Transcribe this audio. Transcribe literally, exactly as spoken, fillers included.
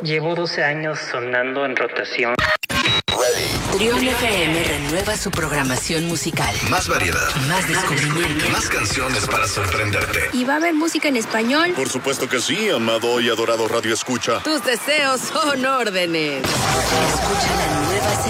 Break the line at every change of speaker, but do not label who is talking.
Llevo doce años sonando en rotación.
Trión F M renueva su programación musical.
Más variedad.
Más descubrimiento.
Más canciones para sorprenderte.
¿Y va a haber música en español?
Por supuesto que sí, amado y adorado Radio Escucha.
Tus deseos son órdenes. Escucha la nueva